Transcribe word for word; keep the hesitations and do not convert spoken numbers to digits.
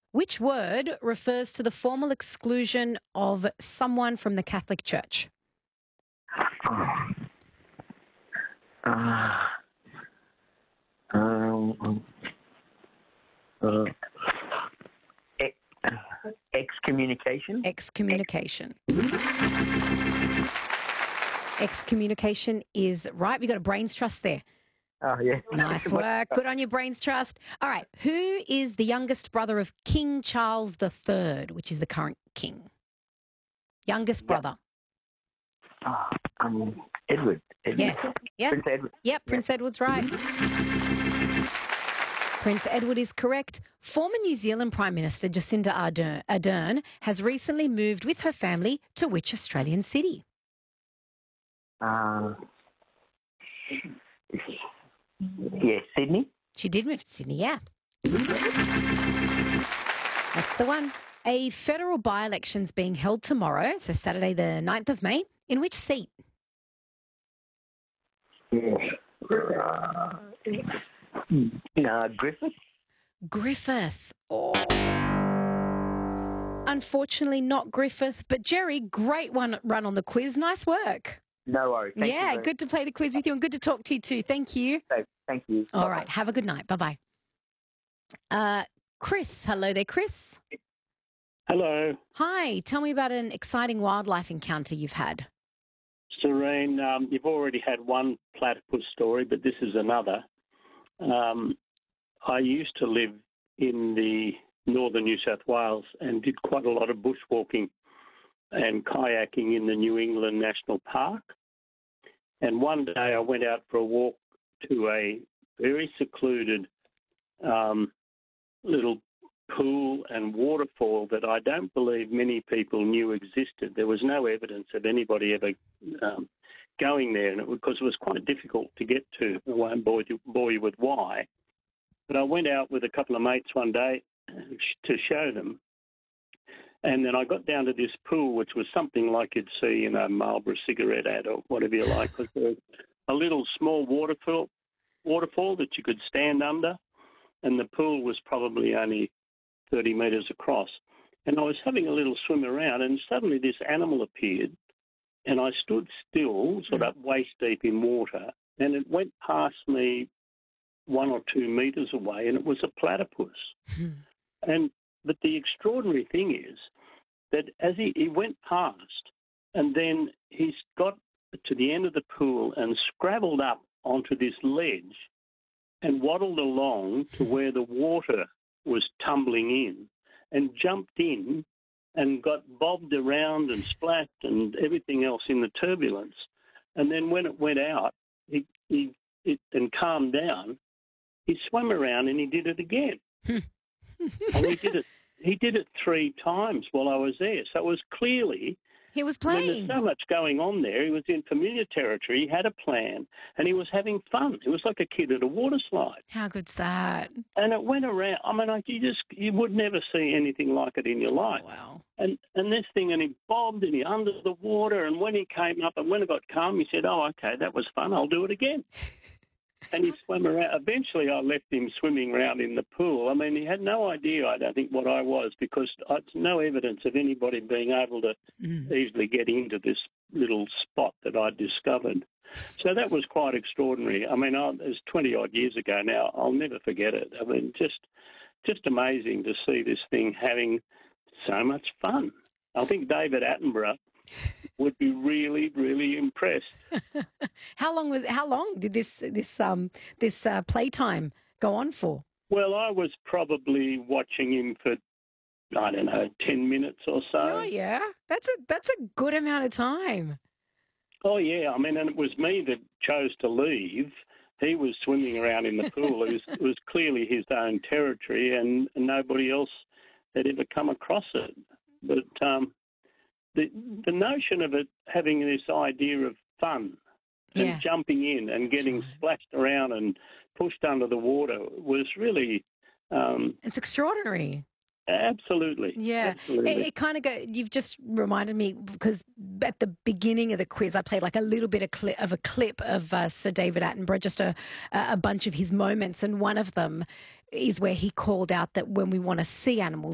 Which word refers to the formal exclusion of someone from the Catholic Church? Oh. Uh, um, uh, ex- excommunication? Excommunication. Excommunication is right. We got a brains trust there. Oh, yeah. Nice work. Good on your brains trust. All right. Who is the youngest brother of King Charles the Third, which is the current king? Youngest brother. Oh, um, Edward. Edward. Yeah. Yeah. Prince Edward. Yep, Prince Edward's right. Prince Edward is correct. Former New Zealand Prime Minister Jacinda Ardern, Ardern has recently moved with her family to which Australian city? Uh, yeah, Sydney. She did move to Sydney, yeah. That's the one. A federal by-election's being held tomorrow, so Saturday the ninth of May. In which seat? Uh, no, Griffith. Griffith. Oh. Unfortunately, not Griffith. But Jerry, great one run on the quiz. Nice work. No worries. Thank yeah, you good to play the quiz with you and good to talk to you too. Thank you. much. Thank you. All Bye-bye. right. Have a good night. Bye-bye. Uh, Chris. Hello there, Chris. Hello, Hi. Tell me about an exciting wildlife encounter you've had. Serene. Um, you've already had one platypus story, but this is another. Um, I used to live in the northern New South Wales and did quite a lot of bushwalking and kayaking in the New England National Park. And one day I went out for a walk to a very secluded um, little pool and waterfall that I don't believe many people knew existed. There was no evidence of anybody ever um, going there, and it, because it was quite difficult to get to. I won't bore you, bore you with why. But I went out with a couple of mates one day to show them. And then I got down to this pool, which was something like you'd see in a Marlboro cigarette ad or whatever you like. It was a little small waterfall, waterfall that you could stand under, and the pool was probably only thirty metres across. And I was having a little swim around, and suddenly this animal appeared, and I stood still, sort of waist deep in water, and it went past me one or two metres away, and it was a platypus. and But the extraordinary thing is that as he, he went past, and then he's got to the end of the pool and scrabbled up onto this ledge and waddled along to where the water was tumbling in and jumped in and got bobbed around and splashed and everything else in the turbulence. And then when it went out he, he, it, and calmed down, he swam around and he did it again. and he did it He did it three times while I was there. So it was clearly... He was I mean, playing. there's so much going on there. He was in familiar territory. He had a plan, and he was having fun. It was like a kid at a water slide. How good's that? And it went around. I mean, like you just you would never see anything like it in your life. Oh, wow. And and this thing, and he bobbed, and he under the water. And when he came up, and when it got calm, he said, "Oh, okay, that was fun. I'll do it again." And he swam around. Eventually, I left him swimming around in the pool. I mean, he had no idea, I don't think, what I was, because there's no evidence of anybody being able to Mm. easily get into this little spot that I'd discovered. So that was quite extraordinary. I mean, I, it was twenty-odd years ago now. I'll never forget it. I mean, just just amazing to see this thing having so much fun. I think David Attenborough would be really, really impressed. How long was? How long did this this um this uh, playtime go on for? Well, I was probably watching him for, I don't know, ten minutes or so. Oh yeah, that's a that's a good amount of time. Oh, yeah. I mean, and it was me that chose to leave. He was swimming around in the pool. It was, it was clearly his own territory, and, and nobody else had ever come across it. But um, the the notion of it having this idea of fun and Yeah. jumping in and getting right. splashed around and pushed under the water was really um, It's extraordinary. absolutely. Yeah, absolutely. it, it kind of go. You've just reminded me because at the beginning of the quiz, I played like a little bit of, cli of a clip of uh, Sir David Attenborough, just a a bunch of his moments, and one of them is where he called out that when we want to see animals,